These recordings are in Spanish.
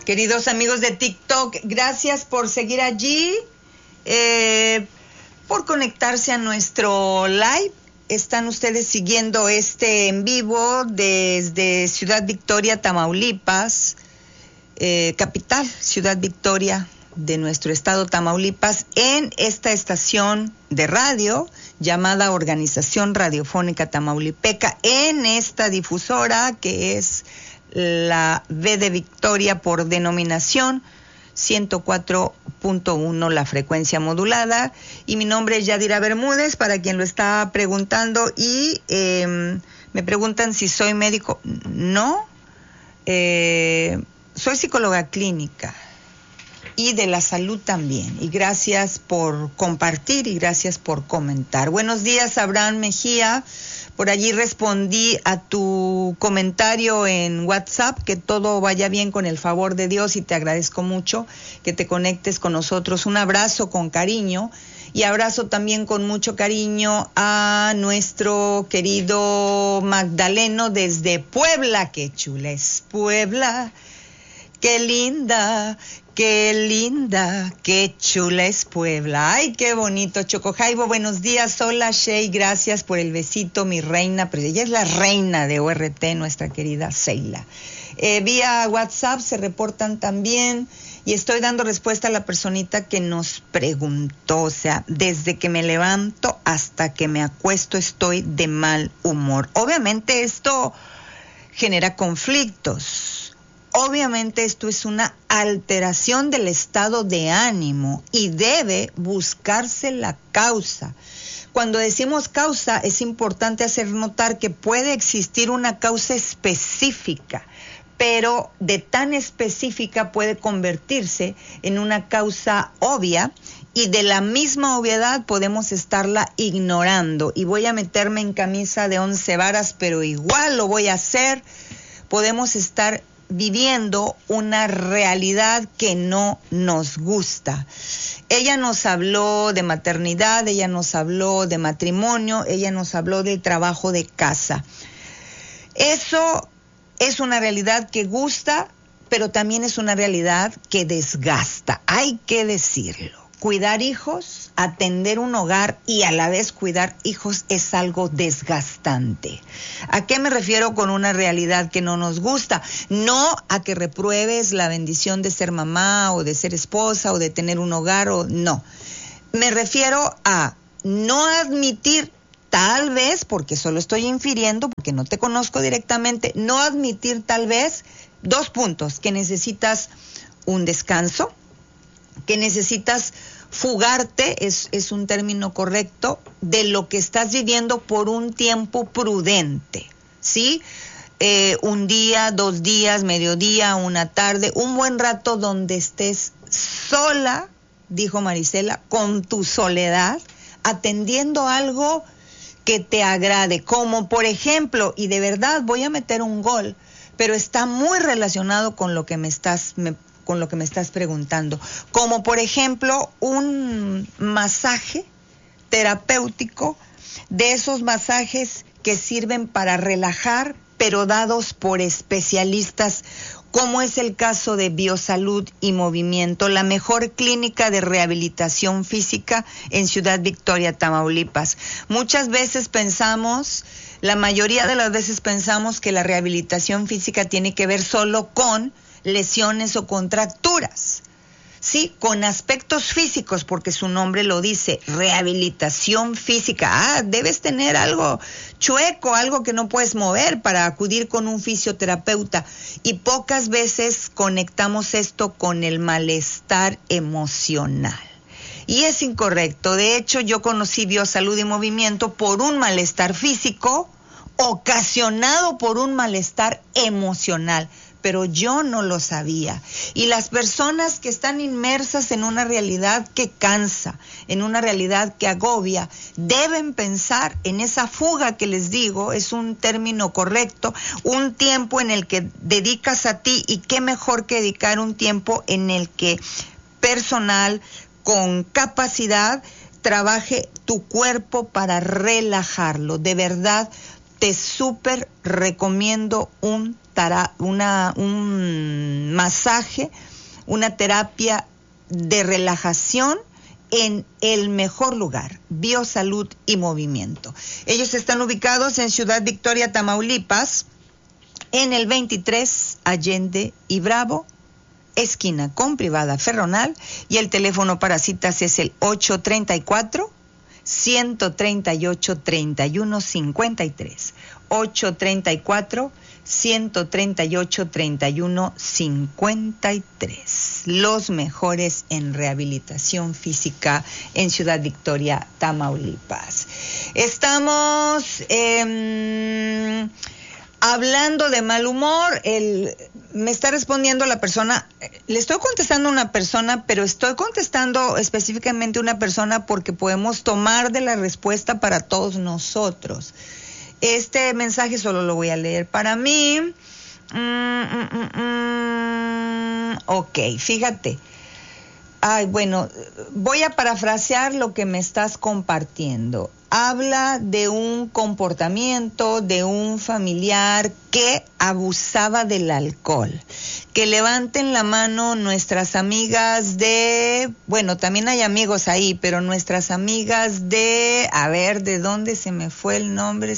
Queridos amigos de TikTok, gracias por seguir allí, por conectarse a nuestro live. Están ustedes siguiendo este en vivo desde Ciudad Victoria, Tamaulipas, capital, Ciudad Victoria de nuestro estado Tamaulipas, en esta estación de radio llamada Organización Radiofónica Tamaulipeca, en esta difusora que es la V de Victoria por denominación, 104.1 la frecuencia modulada. Y mi nombre es Yadira Bermúdez, para quien lo está preguntando, y me preguntan si soy médico. No, soy psicóloga clínica y de la salud también. Y gracias por compartir y gracias por comentar. Buenos días, Abraham Mejía. Por allí respondí a tu comentario en WhatsApp, que todo vaya bien con el favor de Dios, y te agradezco mucho que te conectes con nosotros. Un abrazo con cariño, y abrazo también con mucho cariño a nuestro querido Magdaleno desde Puebla. ¡Qué chula es Puebla! ¡Qué linda! ¡Qué chula es Puebla! ¡Ay, qué bonito! Chocojaibo, buenos días. Hola, Shey, gracias por el besito, mi reina. Pero ella es la reina de ORT, nuestra querida Seila. Vía WhatsApp se reportan también, y estoy dando respuesta a la personita que nos preguntó. O sea, desde que me levanto hasta que me acuesto estoy de mal humor. Obviamente esto genera conflictos. Obviamente esto es una alteración del estado de ánimo y debe buscarse la causa. Cuando decimos causa, es importante hacer notar que puede existir una causa específica, pero de tan específica puede convertirse en una causa obvia, y de la misma obviedad podemos estarla ignorando. Y voy a meterme en camisa de 11 varas, pero igual lo voy a hacer. Podemos estar viviendo una realidad que no nos gusta. Ella nos habló de maternidad, ella nos habló de matrimonio, ella nos habló del trabajo de casa. Eso es una realidad que gusta, pero también es una realidad que desgasta. Hay que decirlo. Cuidar hijos, atender un hogar y a la vez cuidar hijos es algo desgastante. ¿A qué me refiero con una realidad que no nos gusta? No a que repruebes la bendición de ser mamá o de ser esposa o de tener un hogar, o no. Me refiero a no admitir, tal vez, porque solo estoy infiriendo, porque no te conozco directamente, no admitir tal vez 2 puntos: que necesitas un descanso, que necesitas fugarte, es un término correcto, de lo que estás viviendo por un tiempo prudente, ¿sí? Un día, 2 días, mediodía, una tarde, un buen rato donde estés sola, dijo Marisela, con tu soledad, atendiendo algo que te agrade, como por ejemplo, y de verdad voy a meter un gol, pero está muy relacionado con lo que me estás preguntando, como por ejemplo un masaje terapéutico, de esos masajes que sirven para relajar, pero dados por especialistas, como es el caso de Biosalud y Movimiento, la mejor clínica de rehabilitación física en Ciudad Victoria, Tamaulipas. Muchas veces pensamos, la mayoría de las veces pensamos que la rehabilitación física tiene que ver solo con lesiones o contracturas, sí, con aspectos físicos, porque su nombre lo dice, rehabilitación física. Debes tener algo chueco, algo que no puedes mover para acudir con un fisioterapeuta, y pocas veces conectamos esto con el malestar emocional. Y es incorrecto. De hecho, yo conocí Biosalud y Movimiento por un malestar físico ocasionado por un malestar emocional, pero yo no lo sabía. Y las personas que están inmersas en una realidad que cansa, en una realidad que agobia, deben pensar en esa fuga que les digo, es un término correcto, un tiempo en el que dedicas a ti, y qué mejor que dedicar un tiempo en el que personal, con capacidad, trabaje tu cuerpo para relajarlo. De verdad, te súper recomiendo un masaje, una terapia de relajación en el mejor lugar, Biosalud y Movimiento. Ellos están ubicados en Ciudad Victoria, Tamaulipas, en el 23 Allende y Bravo, esquina con Privada Ferronal, y el teléfono para citas es el 834-138-3153. 834-138-3153. Los mejores en rehabilitación física en Ciudad Victoria, Tamaulipas. Estamos hablando de mal humor. Me está respondiendo la persona, le estoy contestando a una persona, pero estoy contestando específicamente a una persona porque podemos tomar de la respuesta para todos nosotros. Este mensaje solo lo voy a leer para mí. Ok, fíjate. Ay, bueno, voy a parafrasear lo que me estás compartiendo. Habla de un comportamiento de un familiar que abusaba del alcohol. Que levanten la mano nuestras amigas de... Bueno, también hay amigos ahí, pero nuestras amigas de... A ver, ¿de dónde se me fue el nombre?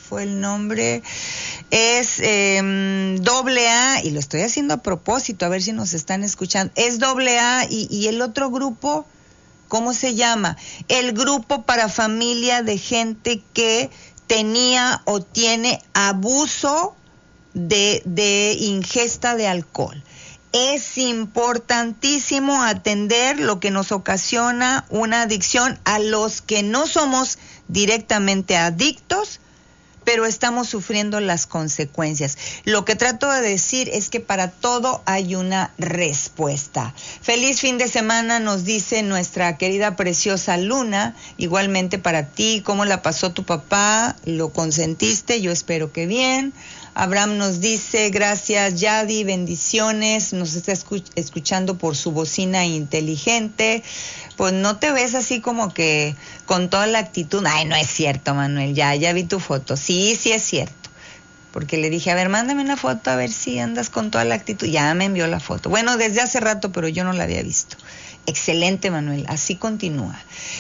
Es AA, y lo estoy haciendo a propósito, a ver si nos están escuchando. Es AA y el otro grupo... ¿Cómo se llama? El grupo para familia de gente que tenía o tiene abuso de ingesta de alcohol. Es importantísimo atender lo que nos ocasiona una adicción a los que no somos directamente adictos, pero estamos sufriendo las consecuencias. Lo que trato de decir es que para todo hay una respuesta. Feliz fin de semana, nos dice nuestra querida preciosa Luna. Igualmente para ti, ¿cómo la pasó tu papá? ¿Lo consentiste? Yo espero que bien. Abraham nos dice, gracias Yadi, bendiciones. Nos está escuchando por su bocina inteligente. Pues no te ves así como que con toda la actitud. Ay, no es cierto, Manuel, ya vi tu foto. Sí es cierto. Porque le dije, a ver, mándame una foto a ver si andas con toda la actitud. Ya me envió la foto. Bueno, desde hace rato, pero yo no la había visto. Excelente, Manuel, así continúa.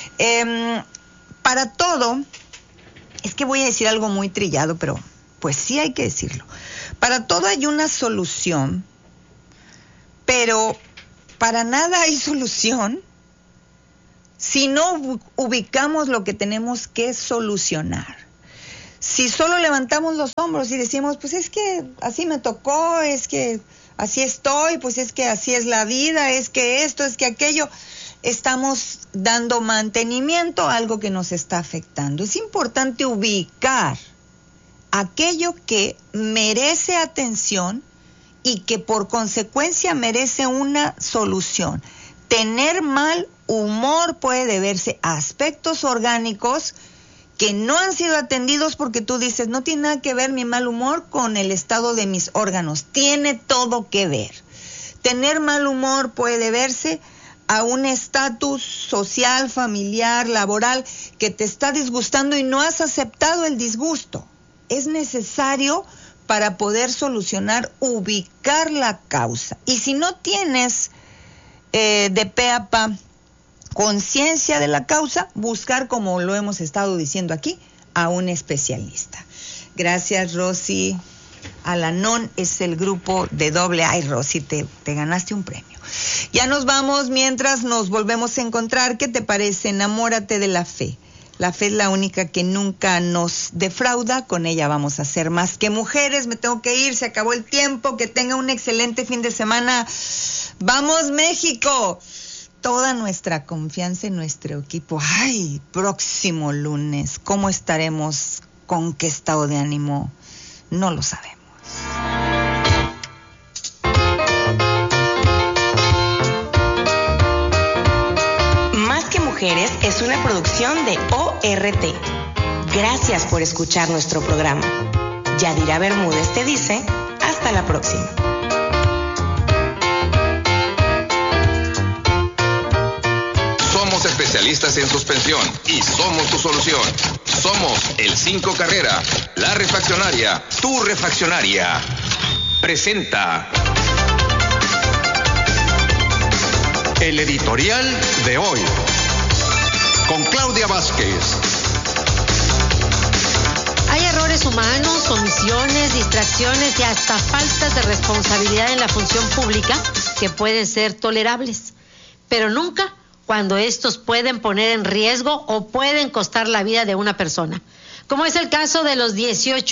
Para todo, es que voy a decir algo muy trillado, pero pues sí hay que decirlo. Para todo hay una solución, pero para nada hay solución si no ubicamos lo que tenemos que solucionar. Si solo levantamos los hombros y decimos, pues es que así me tocó, es que así estoy, pues es que así es la vida, es que esto, es que aquello, estamos dando mantenimiento a algo que nos está afectando. Es importante ubicar aquello que merece atención y que por consecuencia merece una solución. Tener mal humor puede deberse a aspectos orgánicos que no han sido atendidos porque tú dices, no tiene nada que ver mi mal humor con el estado de mis órganos. Tiene todo que ver. Tener mal humor puede deberse a un estatus social, familiar, laboral que te está disgustando y no has aceptado el disgusto. Es necesario para poder solucionar, ubicar la causa. Y si no tienes de pe a pa conciencia de la causa, buscar, como lo hemos estado diciendo aquí, a un especialista. Gracias, Rosy. Alanón es el grupo de AA. Ay, Rosy, te ganaste un premio. Ya nos vamos, mientras nos volvemos a encontrar. ¿Qué te parece? Enamórate de la fe. La fe es la única que nunca nos defrauda. Con ella vamos a ser más que mujeres. Me tengo que ir, se acabó el tiempo. Que tenga un excelente fin de semana. ¡Vamos, México! Toda nuestra confianza en nuestro equipo. ¡Ay! Próximo lunes, ¿cómo estaremos? ¿Con qué estado de ánimo? No lo sabemos. Más que Mujeres es una producción de ORT. Gracias por escuchar nuestro programa. Yadira Bermúdez te dice, hasta la próxima. Somos especialistas en suspensión y somos tu solución. Somos el 5 Carrera, la refaccionaria, tu refaccionaria. Presenta. El editorial de hoy, con Claudia Vázquez. Hay errores humanos, omisiones, distracciones y hasta faltas de responsabilidad en la función pública que pueden ser tolerables, pero nunca cuando estos pueden poner en riesgo o pueden costar la vida de una persona, como es el caso de los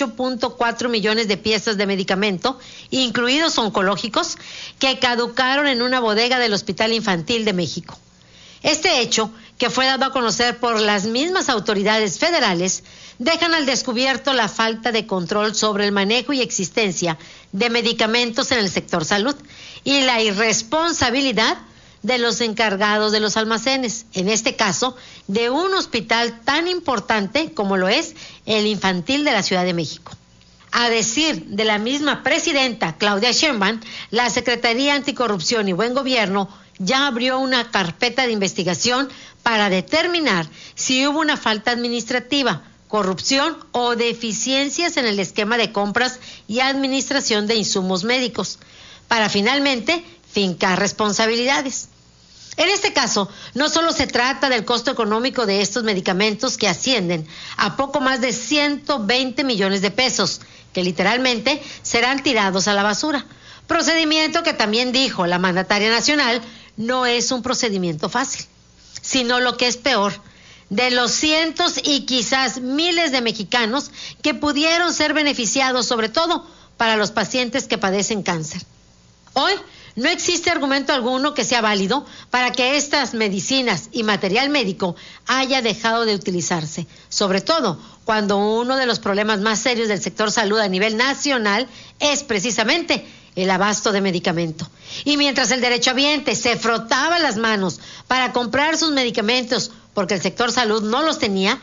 18.4 millones de piezas de medicamento, incluidos oncológicos, que caducaron en una bodega del Hospital Infantil de México. Este hecho, que fue dado a conocer por las mismas autoridades federales, dejan al descubierto la falta de control sobre el manejo y existencia de medicamentos en el sector salud y la irresponsabilidad de los encargados de los almacenes, en este caso, de un hospital tan importante como lo es el Infantil de la Ciudad de México. A decir de la misma presidenta Claudia Sheinbaum, la Secretaría Anticorrupción y Buen Gobierno ya abrió una carpeta de investigación para determinar si hubo una falta administrativa, corrupción o deficiencias en el esquema de compras y administración de insumos médicos, para finalmente fincar responsabilidades. En este caso, no solo se trata del costo económico de estos medicamentos que ascienden a poco más de 120 millones de pesos, que literalmente serán tirados a la basura. Procedimiento que también dijo la mandataria nacional no es un procedimiento fácil, sino lo que es peor, de los cientos y quizás miles de mexicanos que pudieron ser beneficiados, sobre todo para los pacientes que padecen cáncer. Hoy no existe argumento alguno que sea válido para que estas medicinas y material médico haya dejado de utilizarse, sobre todo cuando uno de los problemas más serios del sector salud a nivel nacional es precisamente el abasto de medicamento. Y mientras el derechohabiente se frotaba las manos para comprar sus medicamentos porque el sector salud no los tenía,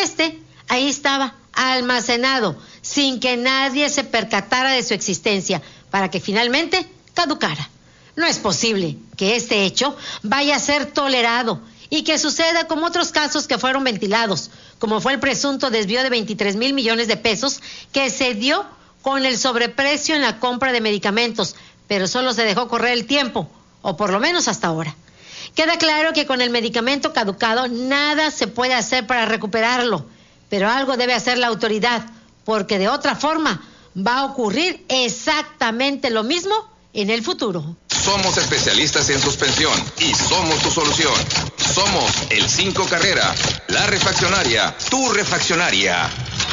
ahí estaba, almacenado, sin que nadie se percatara de su existencia, para que finalmente caducara. No es posible que este hecho vaya a ser tolerado y que suceda como otros casos que fueron ventilados, como fue el presunto desvío de 23 mil millones de pesos que se dio con el sobreprecio en la compra de medicamentos, pero solo se dejó correr el tiempo, o por lo menos hasta ahora. Queda claro que con el medicamento caducado nada se puede hacer para recuperarlo, pero algo debe hacer la autoridad, porque de otra forma va a ocurrir exactamente lo mismo en el futuro. Somos especialistas en suspensión y somos tu solución. Somos el 5 Carrera, la refaccionaria, tu refaccionaria.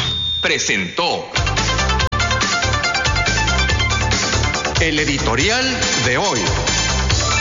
Presentó El editorial de hoy.